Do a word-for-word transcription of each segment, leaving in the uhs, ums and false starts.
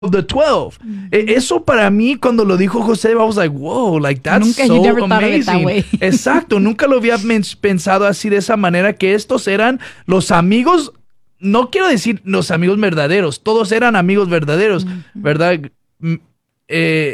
the twelve. Mm-hmm. Eso para mí, cuando lo dijo José, I was like, wow, like that's nunca, so you never thought amazing. Of it that way. Exacto, nunca lo había pensado así de esa manera, que estos eran los amigos, no quiero decir los amigos verdaderos, todos eran amigos verdaderos, mm-hmm. ¿verdad? Eh,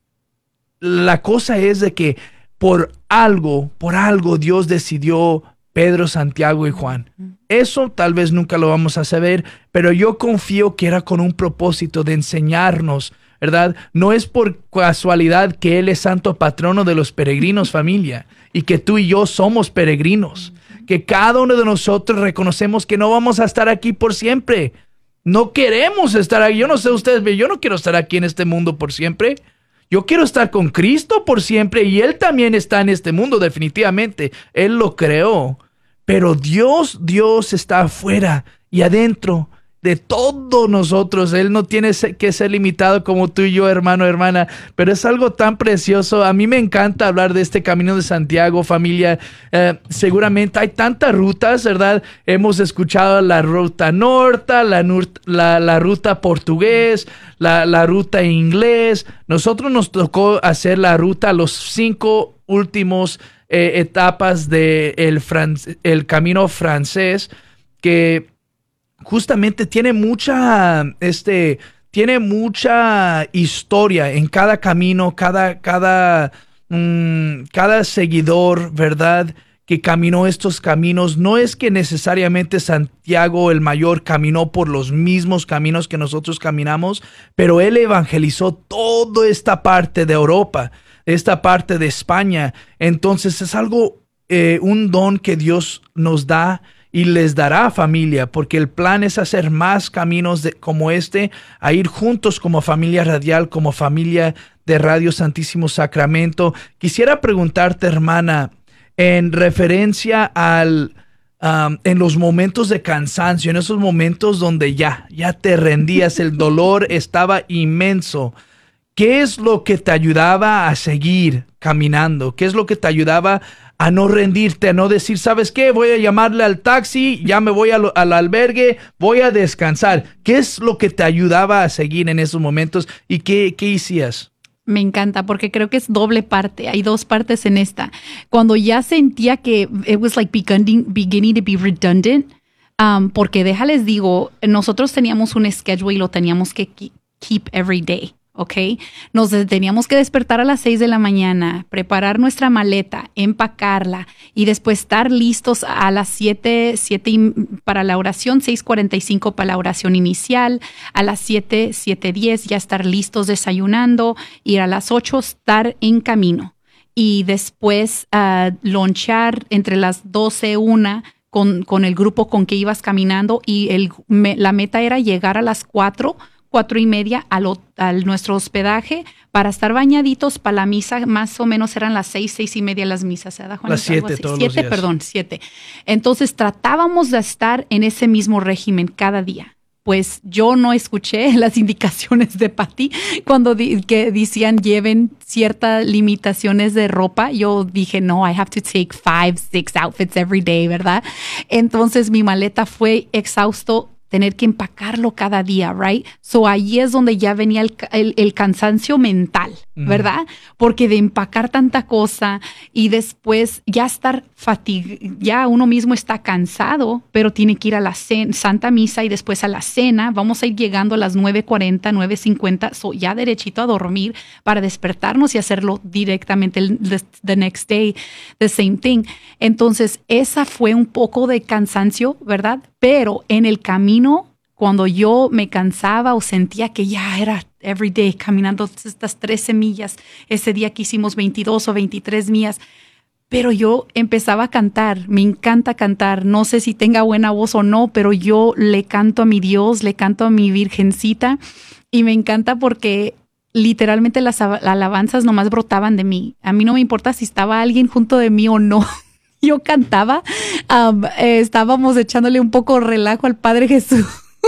la cosa es de que por algo, por algo Dios decidió Pedro, Santiago y Juan. Eso tal vez nunca lo vamos a saber, pero yo confío que era con un propósito de enseñarnos, ¿verdad? No es por casualidad que Él es santo patrono de los peregrinos, familia, y que tú y yo somos peregrinos, que cada uno de nosotros reconocemos que no vamos a estar aquí por siempre. No queremos estar aquí. Yo no sé ustedes, pero yo no quiero estar aquí en este mundo por siempre. Yo quiero estar con Cristo por siempre, y Él también está en este mundo, definitivamente. Él lo creó. Pero Dios, Dios está afuera y adentro de todos nosotros. Él no tiene que ser limitado como tú y yo, hermano, hermana. Pero es algo tan precioso. A mí me encanta hablar de este Camino de Santiago, familia. Eh, seguramente hay tantas rutas, ¿verdad? Hemos escuchado la ruta norte, la, la, la ruta portugués, la, la ruta inglés. Nosotros nos tocó hacer la ruta, los cinco últimos Eh, etapas del de el camino francés, que justamente tiene mucha este tiene mucha historia en cada camino, cada cada mmm, cada seguidor, ¿verdad?, que caminó estos caminos. No es que necesariamente Santiago el Mayor caminó por los mismos caminos que nosotros caminamos, pero él evangelizó toda esta parte de Europa, esta parte de España. Entonces es algo, eh, un don que Dios nos da y les dará, familia, porque el plan es hacer más caminos de, como este, a ir juntos como familia radial, como familia de Radio Santísimo Sacramento. Quisiera preguntarte, hermana, en referencia al, um, en los momentos de cansancio, en esos momentos donde ya, ya te rendías, el dolor estaba inmenso. ¿Qué es lo que te ayudaba a seguir caminando? ¿Qué es lo que te ayudaba a no rendirte, a no decir, ¿sabes qué? Voy a llamarle al taxi, ya me voy al, al albergue, voy a descansar. ¿Qué es lo que te ayudaba a seguir en esos momentos y qué, qué hacías? Me encanta porque creo que es doble parte. Hay dos partes en esta. Cuando ya sentía que it was like beginning, beginning to be redundant, um, porque déjales digo, nosotros teníamos un schedule y lo teníamos que keep every day. ¿Ok? Nos teníamos que despertar a las seis de la mañana, preparar nuestra maleta, empacarla y después estar listos a las siete, siete para la oración, seis cuarenta y cinco para la oración inicial, a las siete, siete diez ya estar listos desayunando y a las ocho estar en camino. Y después uh, lonchar entre las doce, una con, con el grupo con que ibas caminando y el, me, la meta era llegar a las cuatro, cuatro y media a, lo, a nuestro hospedaje para estar bañaditos para la misa. Más o menos eran las seis, seis y media las misas, ¿verdad, Juan? Las siete todos siete, los días. Perdón, siete. Entonces tratábamos de estar en ese mismo régimen cada día. Pues yo no escuché las indicaciones de Pati cuando di- que decían lleven ciertas limitaciones de ropa. Yo dije, no, I have to take five, six outfits every day, ¿verdad? Entonces mi maleta fue exhausto, tener que empacarlo cada día, right? So ahí es donde ya venía el, el, el cansancio mental, ¿verdad? Mm. Porque de empacar tanta cosa y después ya estar fatigado, ya uno mismo está cansado, pero tiene que ir a la cena, Santa Misa y después a la cena. Vamos a ir llegando a las nueve cuarenta, nueve cincuenta, so ya derechito a dormir para despertarnos y hacerlo directamente el the, the next day, the same thing. Entonces esa fue un poco de cansancio, ¿verdad? Pero en el camino, cuando yo me cansaba o sentía que ya era every day caminando estas trece millas, ese día que hicimos veintidós o veintitrés millas, pero yo empezaba a cantar. Me encanta cantar. No sé si tenga buena voz o no, pero yo le canto a mi Dios, le canto a mi Virgencita y me encanta porque literalmente las alabanzas nomás brotaban de mí. A mí no me importa si estaba alguien junto de mí o no. Yo cantaba, um, eh, estábamos echándole un poco relajo al Padre Jesús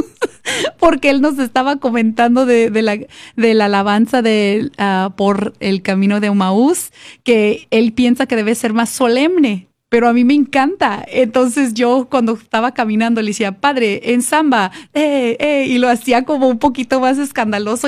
porque él nos estaba comentando de, de, la, de la alabanza de, uh, por el camino de Emaús, que él piensa que debe ser más solemne. pero a mí me encanta. Entonces yo cuando estaba caminando le decía, padre, en samba, eh, eh, y lo hacía como un poquito más escandaloso.